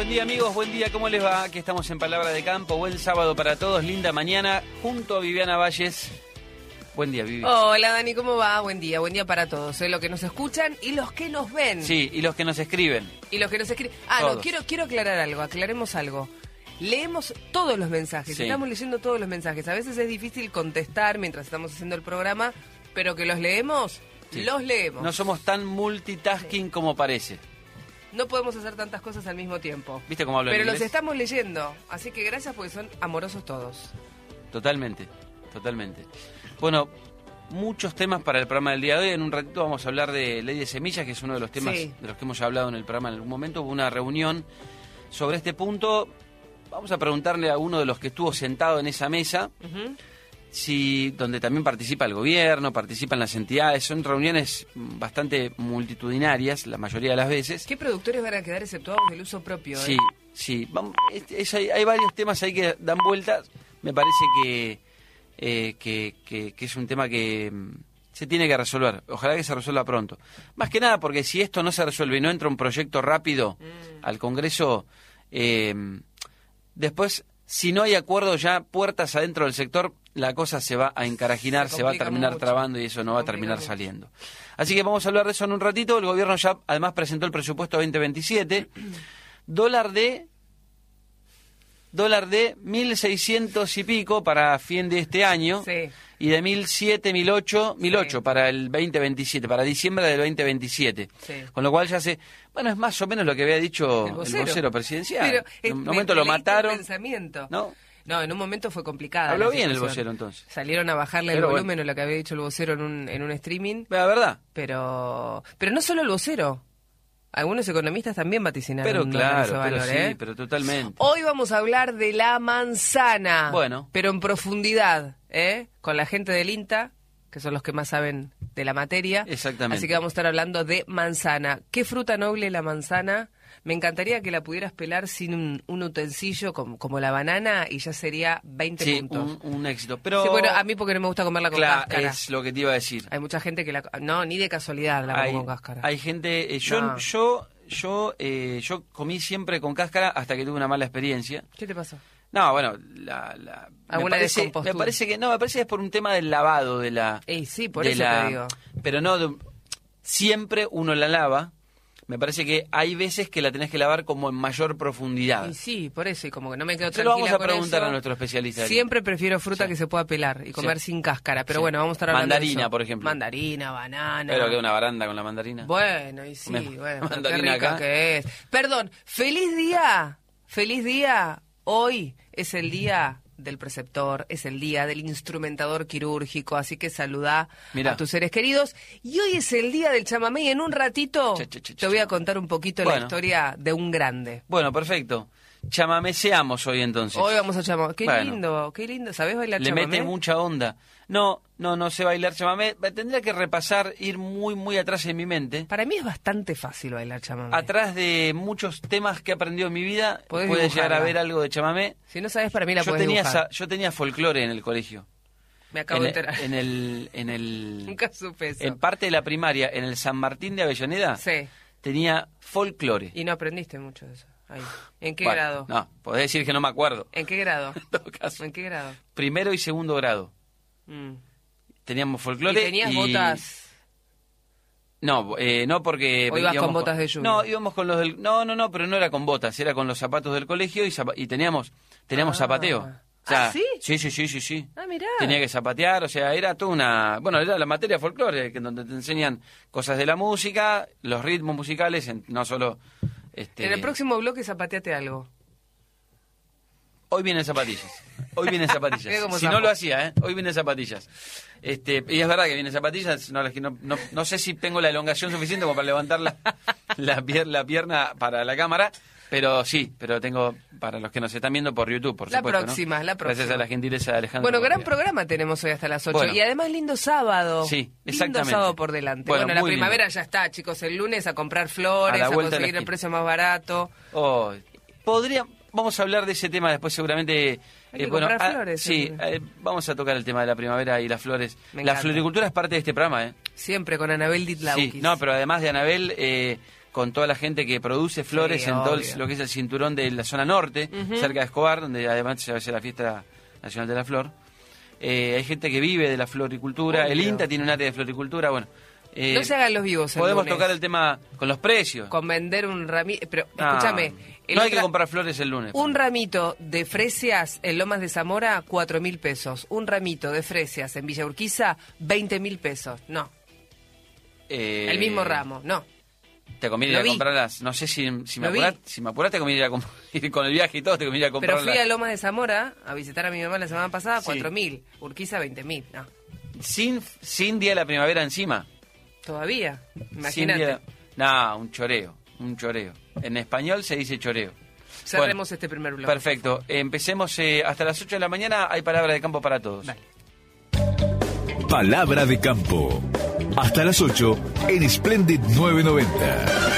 Buen día amigos, buen día, ¿cómo les va? Aquí estamos en Palabra de Campo, buen sábado para todos, linda mañana, junto a Viviana Valles. Buen día, Vivi. Hola Dani, ¿cómo va? Buen día para todos, los que nos escuchan y los que nos ven. Sí, y los que nos escriben. Y los que nos escriben. Todos. No, quiero aclarar algo, aclaremos algo. Leemos todos los mensajes, Sí. Estamos leyendo todos los mensajes. A veces es difícil contestar mientras estamos haciendo el programa, pero que los leemos, Sí. los leemos. No somos tan multitasking como parece. No podemos hacer tantas cosas al mismo tiempo. ¿Viste cómo hablo en Pero los inglés? estamos leyendo, así que gracias porque son amorosos todos. Totalmente. Bueno, muchos temas para el programa del día de hoy. En un ratito vamos a hablar de Ley de Semillas, que es uno de los temas Sí. de los que hemos hablado en el programa en algún momento. Hubo una reunión sobre este punto. Vamos a preguntarle a uno de los que estuvo sentado en esa mesa, Ujú. donde también participa el gobierno, participan las entidades. Son reuniones bastante multitudinarias, la mayoría de las veces. ¿Qué productores van a quedar exceptuados del uso propio? Sí. Hay varios temas ahí que dan vueltas. Me parece que es un tema que se tiene que resolver. Ojalá que se resuelva pronto. Más que nada porque si esto no se resuelve y no entra un proyecto rápido al Congreso, después, si no hay acuerdo ya puertas adentro del sector, la cosa se va a encarajinar, se va a terminar mucho. trabando y eso no va a terminar Mucho. saliendo. Así que vamos a hablar de eso en un ratito. El gobierno ya además presentó el presupuesto 2027. Dólar de 1.600 y pico para fin de este año. Sí. Y de 1.008 Sí. para el 2027, para diciembre del 2027. Sí. Con lo cual ya bueno, es más o menos lo que había dicho el vocero presidencial. Pero, en un momento lo leíste el mataron. pensamiento. ¿No? No, en un momento fue complicada. Habló la bien el situación. vocero entonces. Salieron a bajarle Pero el bueno. volumen a lo que había dicho el vocero en un streaming, La verdad. pero no solo el vocero. Algunos economistas también vaticinaron Pero un dólar claro, ese pero valor, sí, pero totalmente. Hoy vamos a hablar de la manzana. Bueno. Pero en profundidad, con la gente del INTA, que son los que más saben de la materia. Exactamente. Así que vamos a estar hablando de manzana. ¿Qué fruta noble la manzana? Me encantaría que la pudieras pelar sin un utensilio como la banana y ya sería 20 Sí, puntos. un éxito. Pero Sí, bueno, a mí porque no me gusta comerla con claro, cáscara. es lo que te iba a decir. Hay mucha gente que no, ni de casualidad la como con cáscara. Hay gente, No. yo comí siempre con cáscara hasta que tuve una mala experiencia. ¿Qué te pasó? No, bueno, Alguna descompostura. me parece que es por un tema del lavado de la. Sí, por de eso la- te digo. Pero no, siempre uno la lava. Me parece que hay veces que la tenés que lavar como en mayor profundidad. Y sí, por eso, y como que no me quedo Se lo tranquila vamos a con preguntar eso. a nuestro especialista. Siempre prefiero fruta Sí. que se pueda pelar y comer Sí. sin cáscara. Pero Sí. bueno, vamos a estar hablando de Mandarina, eso. por ejemplo. Mandarina, banana. Pero que una baranda con la mandarina. Bueno, y sí, Una bueno, pero qué mandarina rica acá. que es. Perdón, feliz día. Feliz día. Hoy es el día del preceptor, es el día del instrumentador quirúrgico, así que saludá Mirá. a tus seres queridos. Y hoy es el día del chamamé y en un ratito Che, che, che, te voy che. a contar un poquito la Bueno. historia de un grande. Bueno, perfecto. Chamameceamos hoy entonces. Hoy vamos a chamamé. Qué Bueno. lindo. ¿Sabés bailar Le chamamé? mete mucha onda. No sé bailar chamamé. Tendría que repasar, ir muy, muy atrás en mi mente. Para mí es bastante fácil bailar chamamé. Atrás de muchos temas que he aprendido en mi vida, Podés puede llegar a dibujarla. ver algo de chamamé. Si no sabes, para mí la Yo podés dibujar. tenía folclore en el colegio. Me acabo de enterar. En el Nunca supe eso. en parte de la primaria, en el San Martín de Avellaneda, Sí. tenía folclore. Y no aprendiste mucho de eso. Ahí. ¿En qué Bueno, grado? No, podés decir que no me acuerdo. ¿En qué grado? En todo caso. ¿En qué grado? Primero y segundo grado. Mm. Teníamos ¿Y folclore. tenías botas? No, no porque... ¿O ibas con íbamos botas de lluvia? No, íbamos con los del... No, pero no era con botas, era con los zapatos del colegio y teníamos zapateo. O sea, ¿sí? Sí. Ah, mirá. Tenía que zapatear, o sea, era toda una... Bueno, era la materia folclore, donde te enseñan cosas de la música, los ritmos musicales, no solo... En el próximo bloque zapateate algo. Hoy vienen zapatillas. Mira cómo Si no zafo. lo hacía, hoy vienen zapatillas. Y es verdad que vienen zapatillas. No sé si tengo la elongación suficiente como para levantar la pierna para la cámara. Pero sí, tengo para los que nos están viendo por YouTube, por La supuesto. próxima. Gracias a la gentileza de Alejandro. Bueno, gran Correa. programa tenemos hoy hasta las 8. Bueno. Y además lindo sábado. Sí, Lindo exactamente. sábado por delante. Bueno, Bueno, la muy primavera lindo. ya está, chicos. El lunes a comprar flores, A a, la vuelta de la conseguir el esquina. precio más barato. Vamos a hablar de ese tema después seguramente. Hay que comprar flores, Sí, seguro. vamos a tocar el tema de la primavera y las flores. Me La encanta. floricultura es parte de este programa, ¿eh? Siempre con Anabel Ditlaukis. Sí, no, pero además de Anabel, con toda la gente que produce flores Sí, en todo obvio. lo que es el cinturón de la zona norte, cerca de Escobar, donde además se hace la fiesta nacional de la flor. Hay gente que vive de la floricultura, el Obvio. INTA tiene un área de floricultura, bueno. No se hagan los vivos el Podemos lunes. tocar el tema con los precios. Con vender un ramito... Pero, Ah, escúchame. no hay que comprar flores el lunes. Un ramito de fresias en Lomas de Zamora, 4.000 pesos. Un ramito de fresias en Villa Urquiza, 20.000 pesos. No. El mismo ramo, no. Te conviene Lo ir a vi. comprarlas. No sé si me Lo vi. apurás, te conviene ir ir con el viaje y todo, te conviene ir a Pero comprarlas. fui a Lomas de Zamora a visitar a mi mamá la semana pasada, Sí. 4.000. Urquiza, 20.000. No. Sin día de la primavera encima. Todavía. Sin Imagínate. día- No, un choreo. En español se dice choreo. Cerremos Bueno, este primer bloque. Perfecto. Empecemos hasta las 8 de la mañana. Hay palabra de campo para todos. Dale. Palabra de campo. Hasta las 8 en Splendid 990.